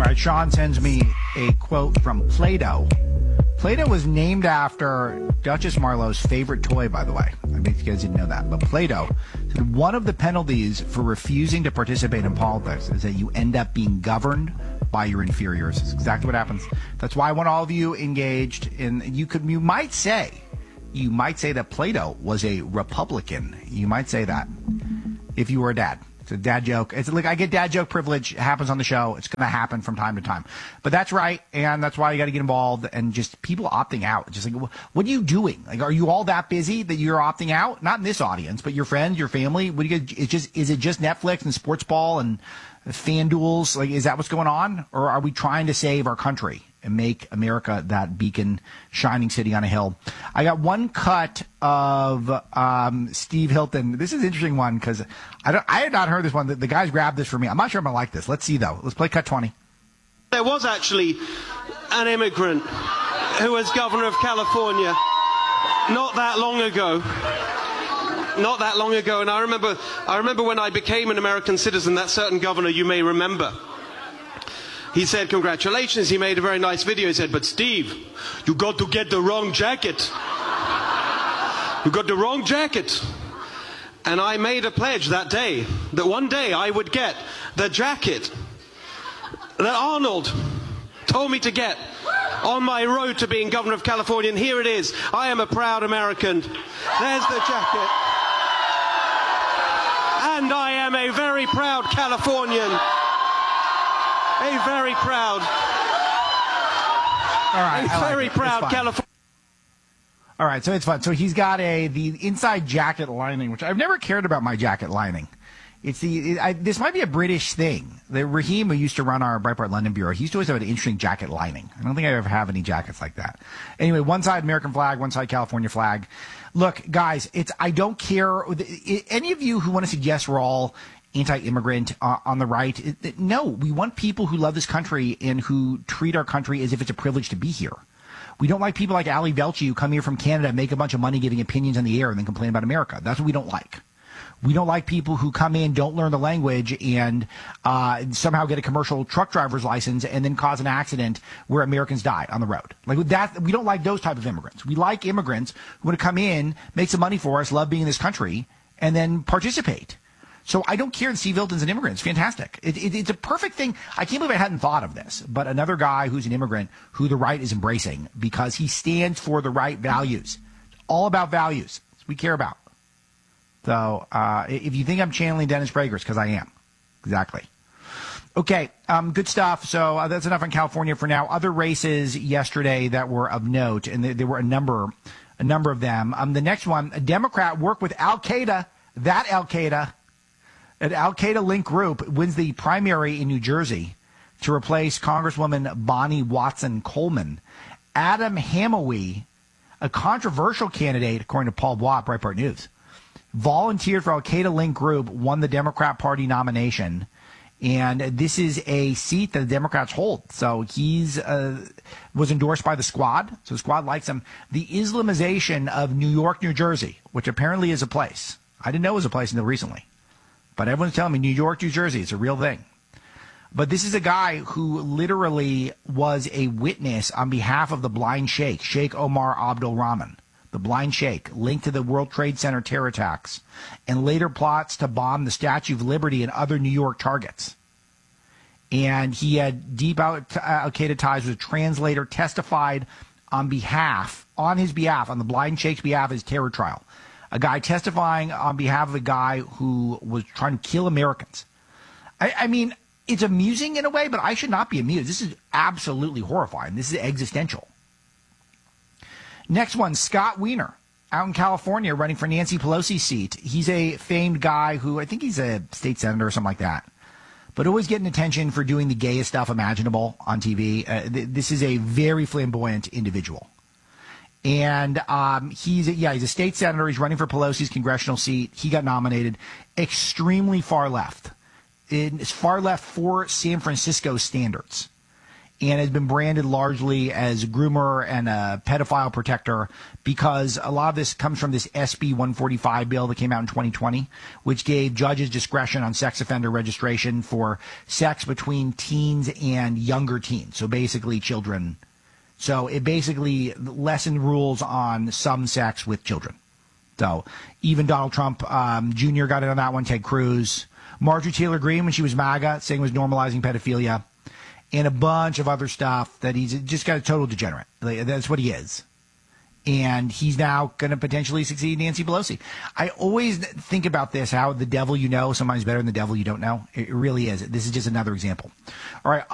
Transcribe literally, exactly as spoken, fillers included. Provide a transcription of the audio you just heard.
right, Sean sends me a quote from Play-Doh. Play-Doh was named after Duchess Marlowe's favorite toy, by the way. I bet you guys didn't know that. But Play-Doh said one of the penalties for refusing to participate in politics is that you end up being governed by your inferiors. It's exactly what happens. That's why I want all of you engaged in, you could, you might say, you might say that Play-Doh was a Republican. You might say that if you were a dad. It's a dad joke. It's like I get dad joke privilege. It happens on the show. It's going to happen from time to time. But that's right, and that's why you got to get involved. And just people opting out. Just like, what are you doing? Like, are you all that busy that you're opting out? Not in this audience, but your friends, your family. What do you? It's just is it just Netflix and sports ball and FanDuels? Like, is that what's going on, or are we trying to save our country and make America that beacon, shining city on a hill? I got one cut of um, Steve Hilton. This is an interesting one because I don't, I had not heard this one. The, the guys grabbed this for me. I'm not sure I'm going to like this. Let's see, though. Let's play cut twenty. There was actually an immigrant who was governor of California not that long ago. Not that long ago. And I remember, I remember when I became an American citizen, that certain governor you may remember. He said, congratulations. He made a very nice video. He said, but Steve, you got to get the wrong jacket. You got the wrong jacket. And I made a pledge that day that one day I would get the jacket that Arnold told me to get on my road to being governor of California. And here it is. I am a proud American. There's the jacket. And I am a very proud Californian. A very proud, all right, a very like proud California. All right, so it's fun. So he's got a the inside jacket lining, which I've never cared about my jacket lining. It's the it, I, this might be a British thing. The Raheem, who used to run our Breitbart London bureau, he used to always have an interesting jacket lining. I don't think I ever have any jackets like that. Anyway, one side American flag, one side California flag. Look, guys, it's I don't care. Any of you who want to suggest we're all anti-immigrant uh, on the right. It, it, no, we want people who love this country and who treat our country as if it's a privilege to be here. We don't like people like Ali Velshi who come here from Canada, make a bunch of money giving opinions on the air, and then complain about America. That's what we don't like. We don't like people who come in, don't learn the language, and uh, somehow get a commercial truck driver's license and then cause an accident where Americans die on the road. Like that, we don't like those type of immigrants. We like immigrants who want to come in, make some money for us, love being in this country, and then participate. So I don't care that Steve Hilton's an immigrant. It's fantastic. It, it, it's a perfect thing. I can't believe I hadn't thought of this. But another guy who's an immigrant who the right is embracing because he stands for the right values. It's all about values. It's what we care about. So uh, if you think I'm channeling Dennis Prager, because I am. Exactly. Okay, um, good stuff. So uh, that's enough on California for now. Other races yesterday that were of note, and there, there were a number, a number of them. Um, the next one, a Democrat worked with Al-Qaeda, that Al-Qaeda, an Al-Qaeda-linked group wins the primary in New Jersey to replace Congresswoman Bonnie Watson-Coleman. Adam Hamawi, a controversial candidate, according to Paul Watt, Breitbart News, volunteered for Al-Qaeda-linked group, won the Democrat Party nomination, and this is a seat that the Democrats hold. So he's uh, was endorsed by the Squad, so the Squad likes him. The Islamization of New York, New Jersey, which apparently is a place. I didn't know it was a place until recently. But everyone's telling me New York, New Jersey, it's a real thing. But this is a guy who literally was a witness on behalf of the blind sheikh, Sheikh Omar Abdul Rahman, the blind sheikh, linked to the World Trade Center terror attacks, and later plots to bomb the Statue of Liberty and other New York targets. And he had deep Al-Qaeda ties, was a translator, testified on behalf, on his behalf, on the blind sheikh's behalf, his terror trial. A guy testifying on behalf of a guy who was trying to kill Americans. I, I mean, it's amusing in a way, but I should not be amused. This is absolutely horrifying. This is existential. Next one, Scott Wiener, out in California, running for Nancy Pelosi's seat. He's a famed guy who, I think he's a state senator or something like that, but always getting attention for doing the gayest stuff imaginable on T V. Uh, th- this is a very flamboyant individual. And um, he's, a, yeah, he's a state senator. He's running for Pelosi's congressional seat. He got nominated. Extremely far left. It's far left for San Francisco standards. and has been branded largely as a groomer and a pedophile protector because a lot of this comes from this S B one forty-five bill that came out in twenty twenty, which gave judges discretion on sex offender registration for sex between teens and younger teens, so basically children. So it basically lessened rules on some sex with children. So even Donald Trump um, Junior got in on that one, Ted Cruz, Marjorie Taylor Greene, when she was MAGA, saying it was normalizing pedophilia, and a bunch of other stuff that he's just got a total degenerate. Like, that's what he is. And he's now going to potentially succeed Nancy Pelosi. I always think about this, how the devil you know sometimes better than the devil you don't know. It really is. This is just another example. All right.